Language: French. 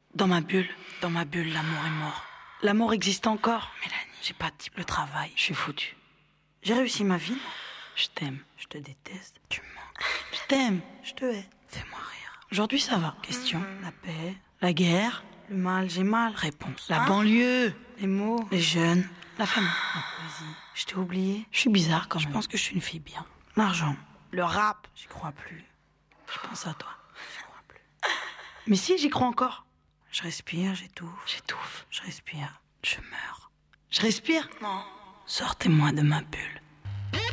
Dans ma bulle, l'amour est mort. L'amour existe encore. Mélanie, j'ai pas de type de travail. Je suis foutue. J'ai réussi ma vie. Je t'aime. Je te déteste. Tu me manques. Je t'aime. Je te hais. Fais-moi rire. Aujourd'hui, ça va. Question. La paix. La guerre. Le mal. J'ai mal. Réponse. La banlieue. Les mots. Les jeunes. La famille. La poésie. Je t'ai oublié. Je suis bizarre quand même. Je pense que je suis une fille bien. L'argent. Le rap. J'y crois plus. Je pense à toi. J'y crois plus. Mais si, j'y crois encore. Je respire, j'étouffe, je respire, je meurs. Je respire? Non. Sortez-moi de ma bulle.